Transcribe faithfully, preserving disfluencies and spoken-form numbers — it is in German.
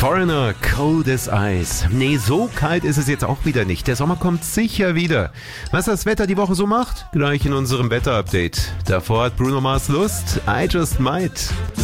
Foreigner, Cold as Ice. Nee, so kalt ist es jetzt auch wieder nicht. Der Sommer kommt sicher wieder. Was das Wetter die Woche so macht? Gleich in unserem Wetter-Update. Davor hat Bruno Mars Lust. I Just Might.